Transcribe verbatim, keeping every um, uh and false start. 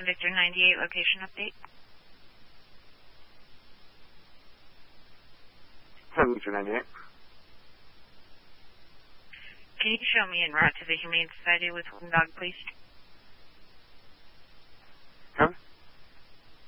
seven Victor ninety-eight, location update. seven Victor ninety-eight. Can you show me en route to the Humane Society with Wooden Dog, please?